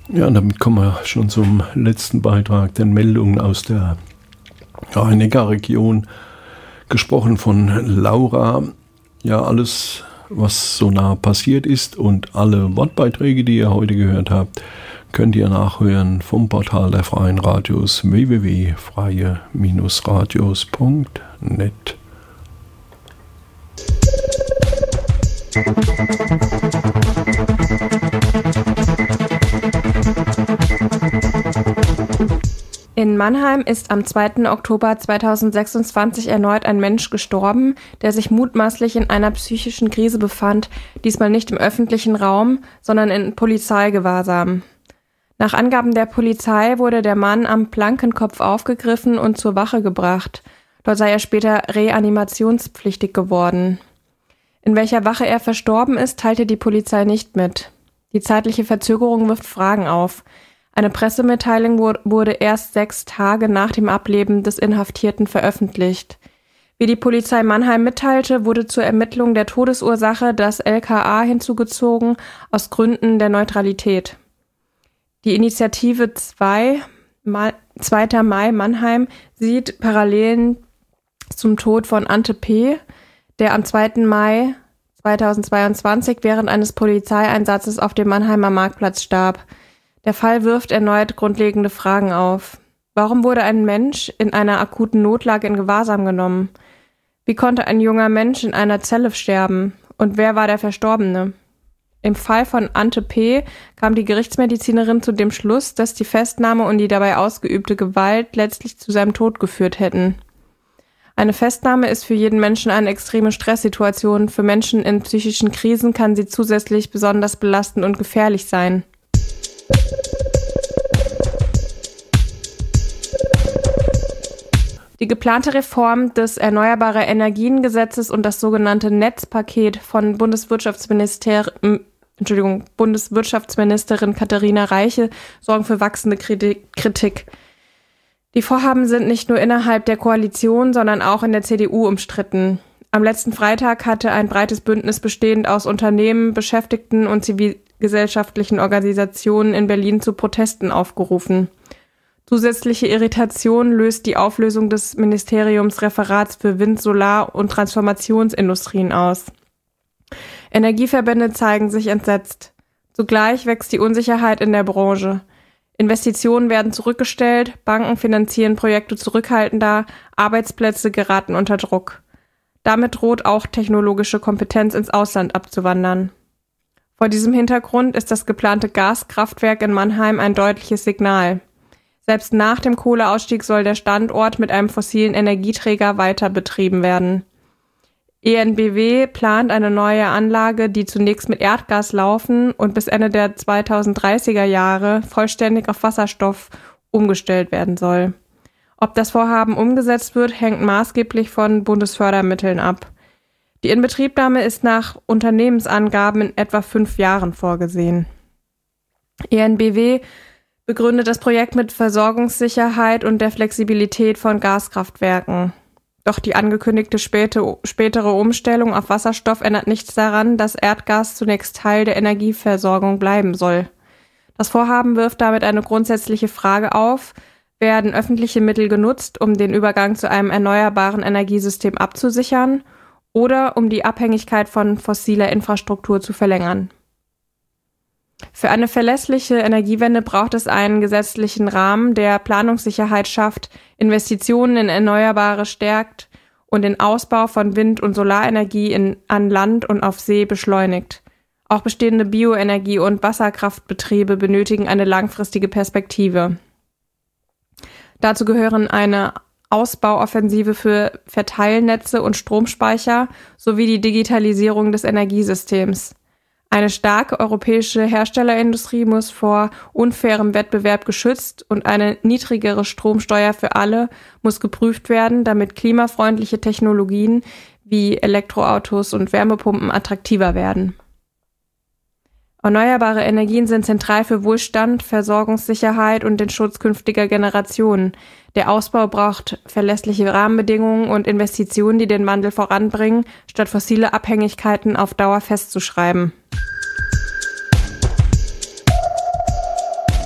Ja, damit kommen wir schon zum letzten Beitrag, den Meldungen aus der Rhein-Neckar-Region. Gesprochen von Laura. Ja, alles, was so nah passiert ist und alle Wortbeiträge, die ihr heute gehört habt, könnt ihr nachhören vom Portal der Freien Radios www.freie-radios.net. In Mannheim ist am 2. Oktober 2026 erneut ein Mensch gestorben, der sich mutmaßlich in einer psychischen Krise befand, diesmal nicht im öffentlichen Raum, sondern in Polizeigewahrsam. Nach Angaben der Polizei wurde der Mann am Plankenkopf aufgegriffen und zur Wache gebracht. Dort sei er später reanimationspflichtig geworden. In welcher Wache er verstorben ist, teilte die Polizei nicht mit. Die zeitliche Verzögerung wirft Fragen auf. Eine Pressemitteilung wurde erst 6 Tage nach dem Ableben des Inhaftierten veröffentlicht. Wie die Polizei Mannheim mitteilte, wurde zur Ermittlung der Todesursache das LKA hinzugezogen, aus Gründen der Neutralität. Die Initiative 2. Mai Mannheim sieht Parallelen zum Tod von Ante P., der am 2. Mai 2022 während eines Polizeieinsatzes auf dem Mannheimer Marktplatz starb. Der Fall wirft erneut grundlegende Fragen auf. Warum wurde ein Mensch in einer akuten Notlage in Gewahrsam genommen? Wie konnte ein junger Mensch in einer Zelle sterben? Und wer war der Verstorbene? Im Fall von Ante P. kam die Gerichtsmedizinerin zu dem Schluss, dass die Festnahme und die dabei ausgeübte Gewalt letztlich zu seinem Tod geführt hätten. Eine Festnahme ist für jeden Menschen eine extreme Stresssituation. Für Menschen in psychischen Krisen kann sie zusätzlich besonders belastend und gefährlich sein. Die geplante Reform des Erneuerbare Energien-Gesetzes und das sogenannte Netzpaket von Bundeswirtschaftsministerin Katharina Reiche sorgen für wachsende Kritik. Die Vorhaben sind nicht nur innerhalb der Koalition, sondern auch in der CDU umstritten. Am letzten Freitag hatte ein breites Bündnis bestehend aus Unternehmen, Beschäftigten und zivilgesellschaftlichen Organisationen in Berlin zu Protesten aufgerufen. Zusätzliche Irritation löst die Auflösung des Ministeriumsreferats für Wind-, Solar- und Transformationsindustrien aus. Energieverbände zeigen sich entsetzt. Zugleich wächst die Unsicherheit in der Branche. Investitionen werden zurückgestellt, Banken finanzieren Projekte zurückhaltender, Arbeitsplätze geraten unter Druck. Damit droht auch technologische Kompetenz ins Ausland abzuwandern. Vor diesem Hintergrund ist das geplante Gaskraftwerk in Mannheim ein deutliches Signal. Selbst nach dem Kohleausstieg soll der Standort mit einem fossilen Energieträger weiter betrieben werden. EnBW plant eine neue Anlage, die zunächst mit Erdgas laufen und bis Ende der 2030er Jahre vollständig auf Wasserstoff umgestellt werden soll. Ob das Vorhaben umgesetzt wird, hängt maßgeblich von Bundesfördermitteln ab. Die Inbetriebnahme ist nach Unternehmensangaben in etwa 5 Jahren vorgesehen. EnBW begründet das Projekt mit Versorgungssicherheit und der Flexibilität von Gaskraftwerken. Doch die angekündigte spätere Umstellung auf Wasserstoff ändert nichts daran, dass Erdgas zunächst Teil der Energieversorgung bleiben soll. Das Vorhaben wirft damit eine grundsätzliche Frage auf: Werden öffentliche Mittel genutzt, um den Übergang zu einem erneuerbaren Energiesystem abzusichern oder um die Abhängigkeit von fossiler Infrastruktur zu verlängern? Für eine verlässliche Energiewende braucht es einen gesetzlichen Rahmen, der Planungssicherheit schafft, Investitionen in Erneuerbare stärkt und den Ausbau von Wind- und Solarenergie an Land und auf See beschleunigt. Auch bestehende Bioenergie- und Wasserkraftbetriebe benötigen eine langfristige Perspektive. Dazu gehören eine Ausbauoffensive für Verteilnetze und Stromspeicher sowie die Digitalisierung des Energiesystems. Eine starke europäische Herstellerindustrie muss vor unfairem Wettbewerb geschützt und eine niedrigere Stromsteuer für alle muss geprüft werden, damit klimafreundliche Technologien wie Elektroautos und Wärmepumpen attraktiver werden. Erneuerbare Energien sind zentral für Wohlstand, Versorgungssicherheit und den Schutz künftiger Generationen. Der Ausbau braucht verlässliche Rahmenbedingungen und Investitionen, die den Wandel voranbringen, statt fossile Abhängigkeiten auf Dauer festzuschreiben.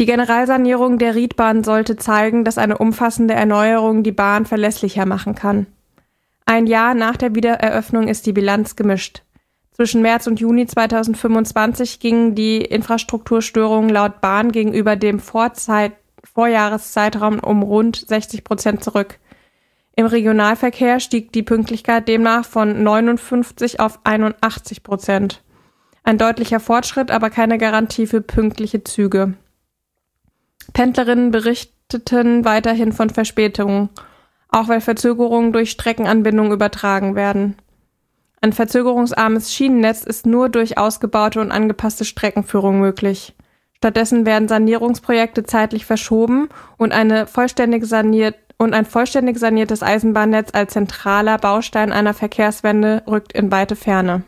Die Generalsanierung der Riedbahn sollte zeigen, dass eine umfassende Erneuerung die Bahn verlässlicher machen kann. Ein Jahr nach der Wiedereröffnung ist die Bilanz gemischt. Zwischen März und Juni 2025 gingen die Infrastrukturstörungen laut Bahn gegenüber dem Vorjahreszeitraum um rund 60% zurück. Im Regionalverkehr stieg die Pünktlichkeit demnach von 59 auf 81%. Ein deutlicher Fortschritt, aber keine Garantie für pünktliche Züge. Pendlerinnen berichteten weiterhin von Verspätungen, auch weil Verzögerungen durch Streckenanbindung übertragen werden. Ein verzögerungsarmes Schienennetz ist nur durch ausgebaute und angepasste Streckenführung möglich. Stattdessen werden Sanierungsprojekte zeitlich verschoben und ein vollständig saniertes Eisenbahnnetz als zentraler Baustein einer Verkehrswende rückt in weite Ferne.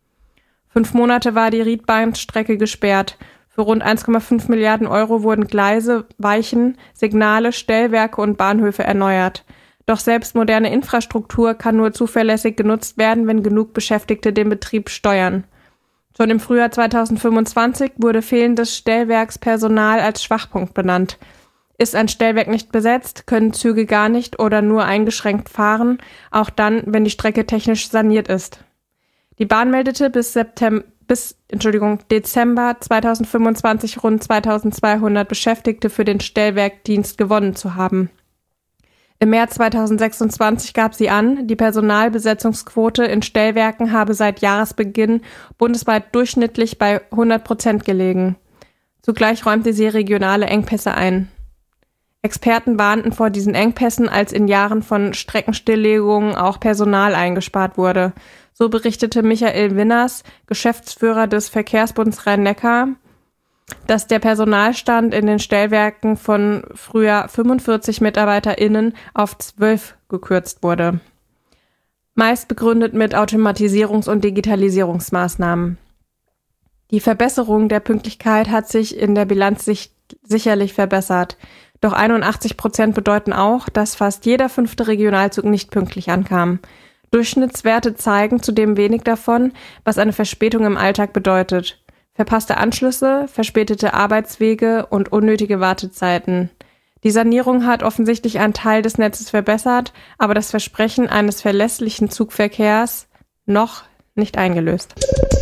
5 Monate war die Riedbahnstrecke gesperrt. Für rund 1,5 Milliarden Euro wurden Gleise, Weichen, Signale, Stellwerke und Bahnhöfe erneuert. Doch selbst moderne Infrastruktur kann nur zuverlässig genutzt werden, wenn genug Beschäftigte den Betrieb steuern. Schon im Frühjahr 2025 wurde fehlendes Stellwerkspersonal als Schwachpunkt benannt. Ist ein Stellwerk nicht besetzt, können Züge gar nicht oder nur eingeschränkt fahren, auch dann, wenn die Strecke technisch saniert ist. Die Bahn meldete bis Dezember 2025 rund 2200 Beschäftigte für den Stellwerkdienst gewonnen zu haben. Im März 2026 gab sie an, die Personalbesetzungsquote in Stellwerken habe seit Jahresbeginn bundesweit durchschnittlich bei 100% gelegen. Zugleich räumte sie regionale Engpässe ein. Experten warnten vor diesen Engpässen, als in Jahren von Streckenstilllegungen auch Personal eingespart wurde. So berichtete Michael Winners, Geschäftsführer des Verkehrsbunds Rhein-Neckar, dass der Personalstand in den Stellwerken von früher 45 MitarbeiterInnen auf 12 gekürzt wurde. Meist begründet mit Automatisierungs- und Digitalisierungsmaßnahmen. Die Verbesserung der Pünktlichkeit hat sich in der Bilanz sicherlich verbessert. Doch 81% bedeuten auch, dass fast jeder 5. Regionalzug nicht pünktlich ankam. Durchschnittswerte zeigen zudem wenig davon, was eine Verspätung im Alltag bedeutet. Verpasste Anschlüsse, verspätete Arbeitswege und unnötige Wartezeiten. Die Sanierung hat offensichtlich einen Teil des Netzes verbessert, aber das Versprechen eines verlässlichen Zugverkehrs noch nicht eingelöst.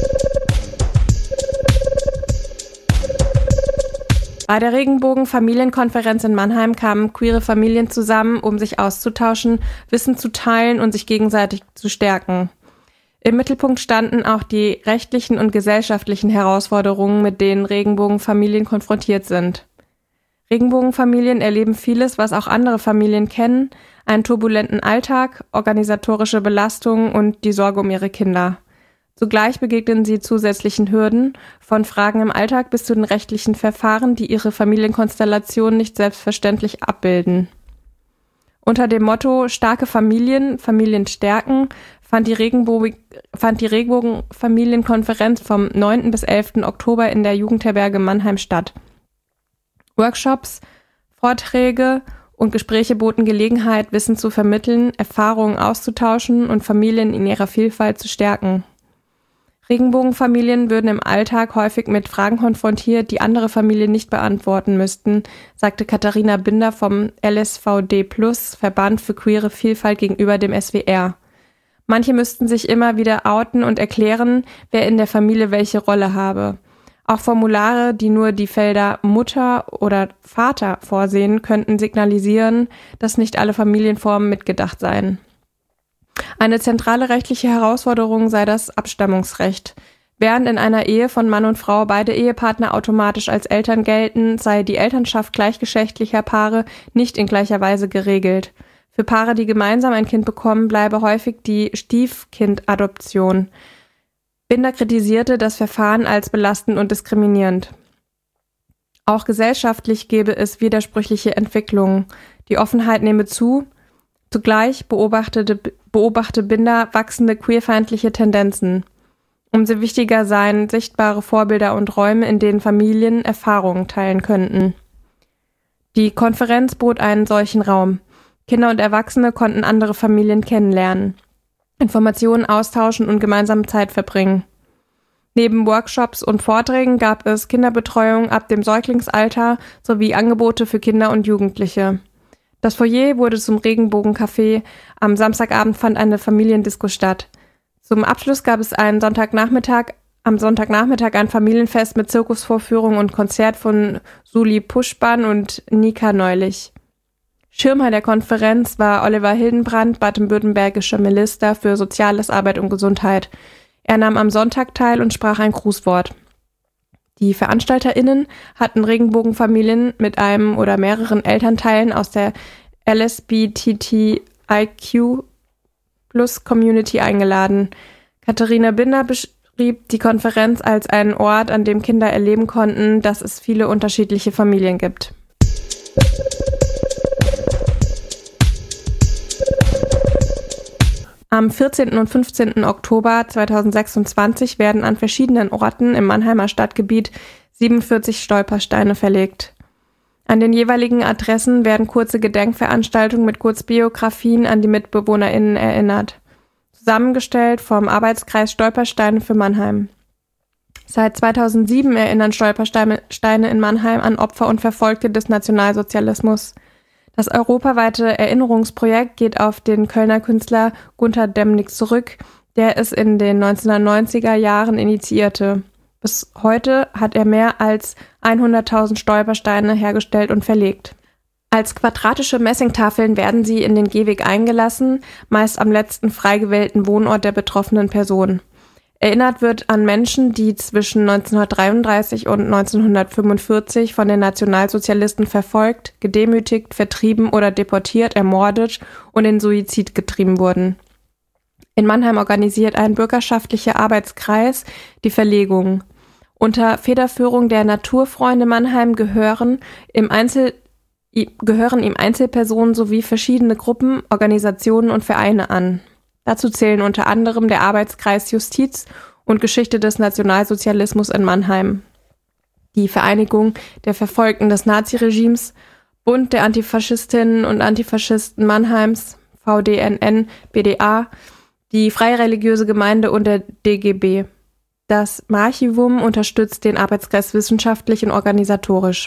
Bei der Regenbogen-Familienkonferenz in Mannheim kamen queere Familien zusammen, um sich auszutauschen, Wissen zu teilen und sich gegenseitig zu stärken. Im Mittelpunkt standen auch die rechtlichen und gesellschaftlichen Herausforderungen, mit denen Regenbogenfamilien konfrontiert sind. Regenbogenfamilien erleben vieles, was auch andere Familien kennen, einen turbulenten Alltag, organisatorische Belastungen und die Sorge um ihre Kinder. Zugleich begegnen sie zusätzlichen Hürden, von Fragen im Alltag bis zu den rechtlichen Verfahren, die ihre Familienkonstellation nicht selbstverständlich abbilden. Unter dem Motto »Starke Familien, Familien stärken« fand die Regenbogen-Familienkonferenz vom 9. bis 11. Oktober in der Jugendherberge Mannheim statt. Workshops, Vorträge und Gespräche boten Gelegenheit, Wissen zu vermitteln, Erfahrungen auszutauschen und Familien in ihrer Vielfalt zu stärken. Regenbogenfamilien würden im Alltag häufig mit Fragen konfrontiert, die andere Familien nicht beantworten müssten, sagte Katharina Binder vom LSVD Plus, Verband für queere Vielfalt, gegenüber dem SWR. Manche müssten sich immer wieder outen und erklären, wer in der Familie welche Rolle habe. Auch Formulare, die nur die Felder Mutter oder Vater vorsehen, könnten signalisieren, dass nicht alle Familienformen mitgedacht seien. Eine zentrale rechtliche Herausforderung sei das Abstammungsrecht. Während in einer Ehe von Mann und Frau beide Ehepartner automatisch als Eltern gelten, sei die Elternschaft gleichgeschlechtlicher Paare nicht in gleicher Weise geregelt. Für Paare, die gemeinsam ein Kind bekommen, bleibe häufig die Stiefkindadoption. Binder kritisierte das Verfahren als belastend und diskriminierend. Auch gesellschaftlich gebe es widersprüchliche Entwicklungen. Die Offenheit nehme zu. Zugleich beobachte Binder wachsende queerfeindliche Tendenzen. Umso wichtiger seien sichtbare Vorbilder und Räume, in denen Familien Erfahrungen teilen könnten. Die Konferenz bot einen solchen Raum. Kinder und Erwachsene konnten andere Familien kennenlernen, Informationen austauschen und gemeinsam Zeit verbringen. Neben Workshops und Vorträgen gab es Kinderbetreuung ab dem Säuglingsalter sowie Angebote für Kinder und Jugendliche. Das Foyer wurde zum Regenbogencafé. Am Samstagabend fand eine Familiendisco statt. Zum Abschluss gab es am Sonntagnachmittag ein Familienfest mit Zirkusvorführung und Konzert von Suli Puschban und Nika Neulich. Schirmherr der Konferenz war Oliver Hildenbrand, baden-württembergischer Minister für Soziales, Arbeit und Gesundheit. Er nahm am Sonntag teil und sprach ein Grußwort. Die VeranstalterInnen hatten Regenbogenfamilien mit einem oder mehreren Elternteilen aus der LSBTTIQ+-Community eingeladen. Katharina Binder beschrieb die Konferenz als einen Ort, an dem Kinder erleben konnten, dass es viele unterschiedliche Familien gibt. Am 14. und 15. Oktober 2026 werden an verschiedenen Orten im Mannheimer Stadtgebiet 47 Stolpersteine verlegt. An den jeweiligen Adressen werden kurze Gedenkveranstaltungen mit Kurzbiografien an die MitbewohnerInnen erinnert. Zusammengestellt vom Arbeitskreis Stolpersteine für Mannheim. Seit 2007 erinnern Stolpersteine in Mannheim an Opfer und Verfolgte des Nationalsozialismus. Das europaweite Erinnerungsprojekt geht auf den Kölner Künstler Gunter Demnig zurück, der es in den 1990er Jahren initiierte. Bis heute hat er mehr als 100.000 Stolpersteine hergestellt und verlegt. Als quadratische Messingtafeln werden sie in den Gehweg eingelassen, meist am letzten frei gewählten Wohnort der betroffenen Person. Erinnert wird an Menschen, die zwischen 1933 und 1945 von den Nationalsozialisten verfolgt, gedemütigt, vertrieben oder deportiert, ermordet und in Suizid getrieben wurden. In Mannheim organisiert ein bürgerschaftlicher Arbeitskreis die Verlegung. Unter Federführung der Naturfreunde Mannheim gehören ihm Einzelpersonen sowie verschiedene Gruppen, Organisationen und Vereine an. Dazu zählen unter anderem der Arbeitskreis Justiz und Geschichte des Nationalsozialismus in Mannheim, die Vereinigung der Verfolgten des Naziregimes, Bund der Antifaschistinnen und Antifaschisten Mannheims, VDNN, BDA, die Freie Religiöse Gemeinde und der DGB. Das Marchivum unterstützt den Arbeitskreis wissenschaftlich und organisatorisch.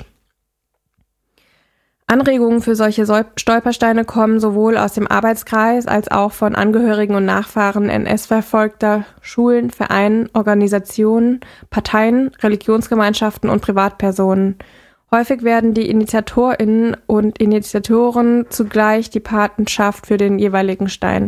Anregungen für solche Stolpersteine kommen sowohl aus dem Arbeitskreis als auch von Angehörigen und Nachfahren NS-Verfolgter, Schulen, Vereinen, Organisationen, Parteien, Religionsgemeinschaften und Privatpersonen. Häufig werden die InitiatorInnen und Initiatoren zugleich die Patenschaft für den jeweiligen Stein.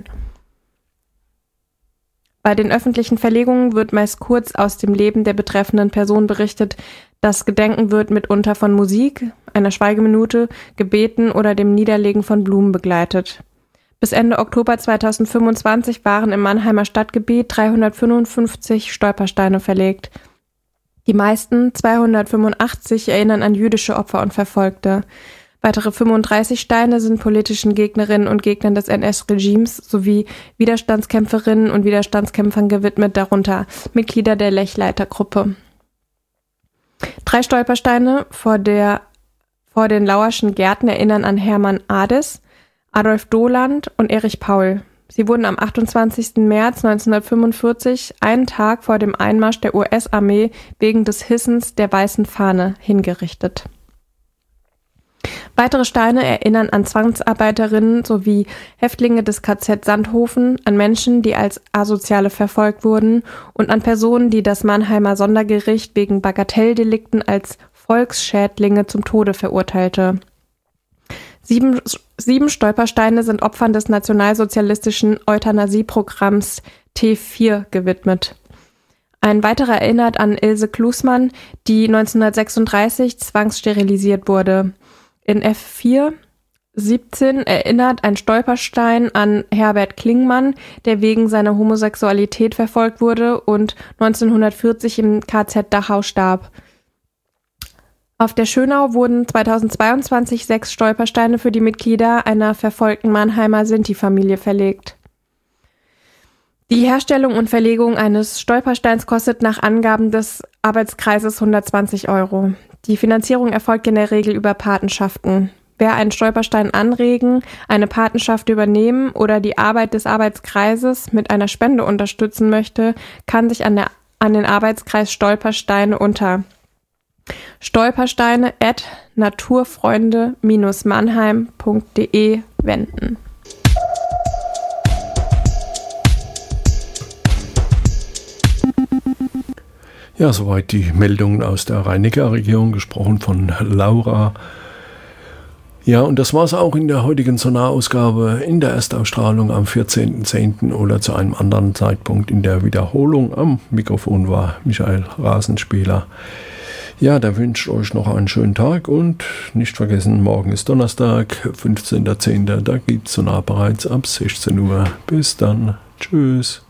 Bei den öffentlichen Verlegungen wird meist kurz aus dem Leben der betreffenden Person berichtet. Das Gedenken wird mitunter von Musik, einer Schweigeminute, Gebeten oder dem Niederlegen von Blumen begleitet. Bis Ende Oktober 2025 waren im Mannheimer Stadtgebiet 355 Stolpersteine verlegt. Die meisten, 285, erinnern an jüdische Opfer und Verfolgte. Weitere 35 Steine sind politischen Gegnerinnen und Gegnern des NS-Regimes sowie Widerstandskämpferinnen und Widerstandskämpfern gewidmet, darunter Mitglieder der Lechleiter-Gruppe. 3 Stolpersteine vor den Lauerschen Gärten erinnern an Hermann Ades, Adolf Doland und Erich Paul. Sie wurden am 28. März 1945, einen Tag vor dem Einmarsch der US-Armee wegen des Hissens der weißen Fahne, hingerichtet. Weitere Steine erinnern an Zwangsarbeiterinnen sowie Häftlinge des KZ Sandhofen, an Menschen, die als Asoziale verfolgt wurden und an Personen, die das Mannheimer Sondergericht wegen Bagatelldelikten als Volksschädlinge zum Tode verurteilte. 7 Stolpersteine sind Opfern des nationalsozialistischen Euthanasieprogramms T4 gewidmet. Ein weiterer erinnert an Ilse Klusmann, die 1936 zwangssterilisiert wurde. In F4 17 erinnert ein Stolperstein an Herbert Klingmann, der wegen seiner Homosexualität verfolgt wurde und 1940 im KZ Dachau starb. Auf der Schönau wurden 2022 6 Stolpersteine für die Mitglieder einer verfolgten Mannheimer Sinti-Familie verlegt. Die Herstellung und Verlegung eines Stolpersteins kostet nach Angaben des Arbeitskreises 120 €. Die Finanzierung erfolgt in der Regel über Patenschaften. Wer einen Stolperstein anregen, eine Patenschaft übernehmen oder die Arbeit des Arbeitskreises mit einer Spende unterstützen möchte, kann sich an der an den Arbeitskreis Stolpersteine unter stolpersteine@naturfreunde-mannheim.de wenden. Ja, soweit die Meldungen aus der Rhein-Neckar-Region, gesprochen von Laura. Ja, und das war es auch in der heutigen Sonarausgabe, in der Erstausstrahlung am 14.10. oder zu einem anderen Zeitpunkt in der Wiederholung. Am Mikrofon war Michael Rasenspieler. Ja, da wünsche ich euch noch einen schönen Tag und nicht vergessen, morgen ist Donnerstag, 15.10. Da gibt es Sonar bereits ab 16 Uhr. Bis dann. Tschüss.